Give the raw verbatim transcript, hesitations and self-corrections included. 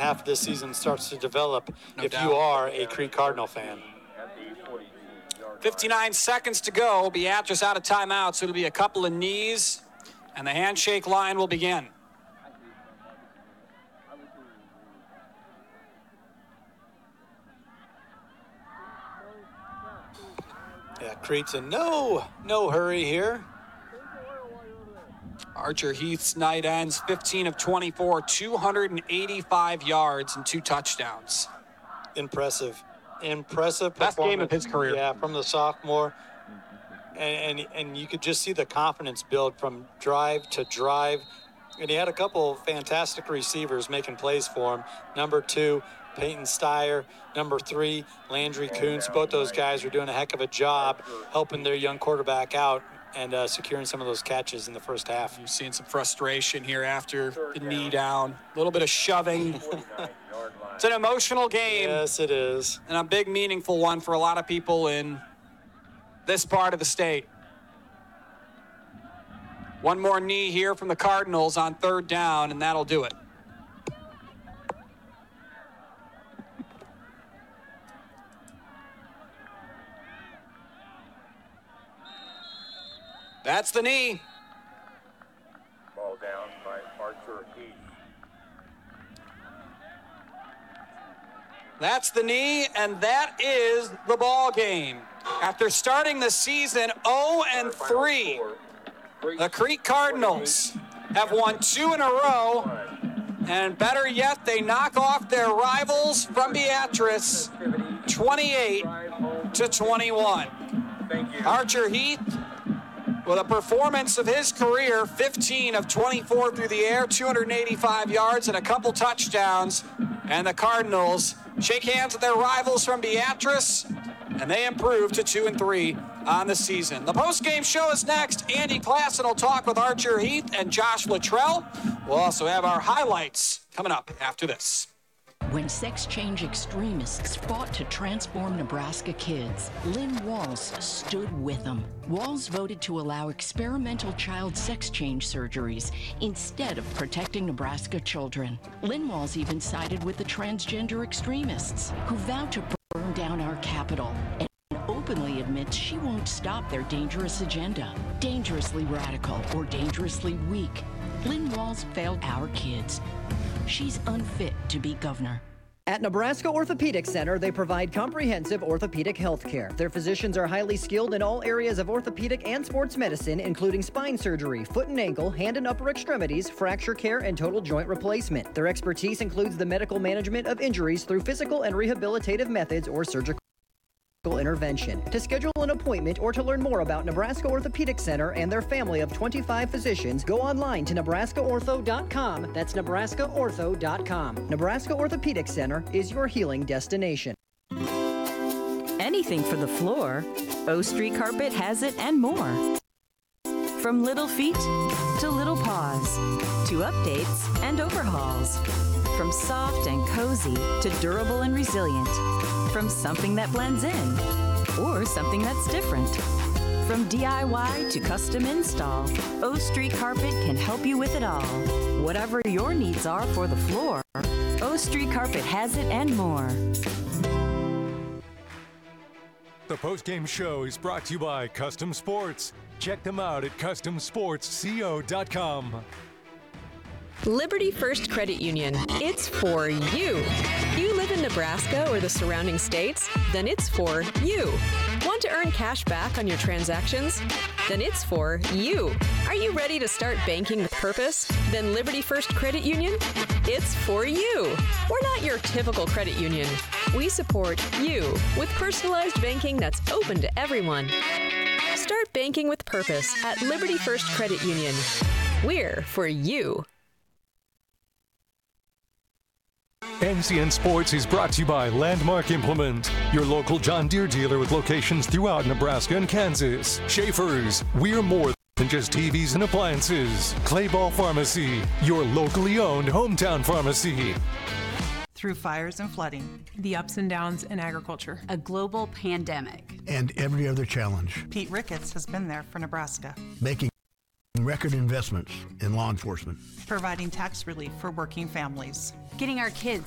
half of this season starts to develop No if doubt. you are a Creek Cardinal fan. fifty-nine seconds to go. Beatrice out of timeout, so it'll be a couple of knees, and the handshake line will begin. Yeah, Creek's in no, no hurry here. Archer Heath's night ends fifteen of twenty-four, two hundred eighty-five yards and two touchdowns. Impressive. Impressive Best game of performance. his career. Yeah, from the sophomore. And, and and you could just see the confidence build from drive to drive. And he had a couple of fantastic receivers making plays for him. Number two, Peyton Steyer. Number three, Landry Kuntz. Both those guys are doing a heck of a job helping their young quarterback out and uh, securing some of those catches in the first half. You've seen some frustration here after the knee down. A little bit of shoving. It's an emotional game. Yes, it is. And a big, meaningful one for a lot of people in this part of the state. One more knee here from the Cardinals on third down, and that'll do it. That's the knee. Ball down by Archer Heath. That's the knee, and that is the ball game. After starting the season oh and three, the Creek Cardinals have won two in a row, and better yet, they knock off their rivals from Beatrice, twenty-eight to twenty-one. Thank you. Archer Heath, with a performance of his career, fifteen of twenty-four through the air, two hundred eighty-five yards and a couple touchdowns. And the Cardinals shake hands with their rivals from Beatrice, and they improve to two and three on the season. The post-game show is next. Andy Klassen will talk with Archer Heath and Josh Luttrell. We'll also have our highlights coming up after this. When sex change extremists fought to transform Nebraska kids, Lynn Walls stood with them. Walls voted to allow experimental child sex change surgeries instead of protecting Nebraska children. Lynn Walls even sided with the transgender extremists who vowed to burn down our capital and openly admits she won't stop their dangerous agenda. Dangerously radical or dangerously weak, Lynn Walls failed our kids. She's unfit to be governor. At Nebraska Orthopedic Center, they provide comprehensive orthopedic health care. Their physicians are highly skilled in all areas of orthopedic and sports medicine, including spine surgery, foot and ankle, hand and upper extremities, fracture care, and total joint replacement. Their expertise includes the medical management of injuries through physical and rehabilitative methods or surgical intervention. To schedule an appointment or to learn more about Nebraska Orthopedic Center and their family of twenty-five physicians, go online to nebraska ortho dot com. That's nebraska ortho dot com. Nebraska Orthopedic Center is your healing destination. Anything for the floor, O Street Carpet has it and more. From little feet to little paws, to updates and overhauls. From soft and cozy to durable and resilient. From something that blends in or something that's different. From D I Y to custom install, O Street Carpet can help you with it all. Whatever your needs are for the floor, O Street Carpet has it and more. The postgame show is brought to you by Custom Sports. Check them out at custom sports co dot com. Liberty First Credit Union. It's for you. You live in Nebraska or the surrounding states? Then it's for you. Want to earn cash back on your transactions? Then it's for you. Are you ready to start banking with purpose? Then Liberty First Credit Union? It's for you. We're not your typical credit union. We support you with personalized banking that's open to everyone. Start banking with purpose at Liberty First Credit Union. We're for you. N C N Sports is brought to you by Landmark Implement, your local John Deere dealer with locations throughout Nebraska and Kansas. Schaefer's, we're more than just T Vs and appliances. Clayball Pharmacy, your locally owned hometown pharmacy. Through fires and flooding, the ups and downs in agriculture, a global pandemic, and every other challenge, Pete Ricketts has been there for Nebraska, making record investments in law enforcement, providing tax relief for working families, getting our kids